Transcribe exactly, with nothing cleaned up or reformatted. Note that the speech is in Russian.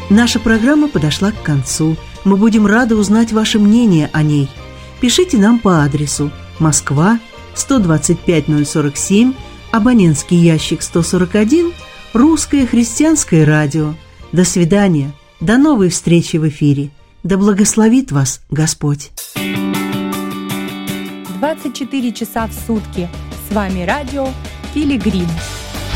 Наша программа подошла к концу. Мы будем рады узнать ваше мнение о ней. Пишите нам по адресу Москва, сто двадцать пять ноль сорок семь, абонентский ящик сто сорок один, Русское христианское радио. До свидания. До новой встречи в эфире. Да благословит вас Господь. двадцать четыре часа в сутки. С вами радио Пилигрим.